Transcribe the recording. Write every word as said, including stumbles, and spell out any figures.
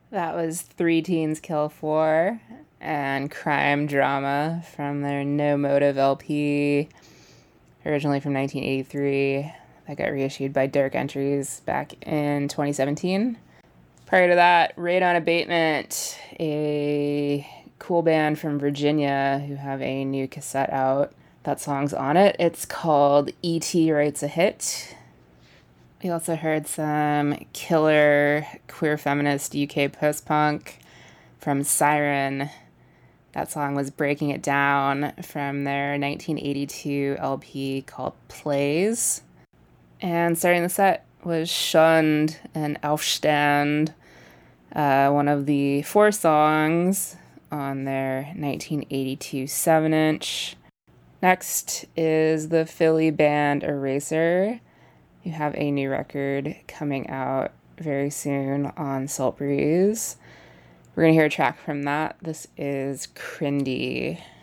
That was Three Teens Kill Four and Crime Drama from their No Motive L P, originally from nineteen eighty-three. That got reissued by Dark Entries back in twenty seventeen. Prior to that, Radon Abatement, a cool band from Virginia who have a new cassette out. That song's on it. It's called E T Writes a Hit. We also heard some killer queer feminist U K post punk from Siren. That song was Breaking It Down from their nineteen eighty-two L P called Plays. And starting the set was Schund and Aufstand, uh, one of the four songs on their nineteen eighty-two seven inch. Next is the Philly band Eraser, who have a new record coming out very soon on Salt Breeze. We're going to hear a track from that. This is Crindy.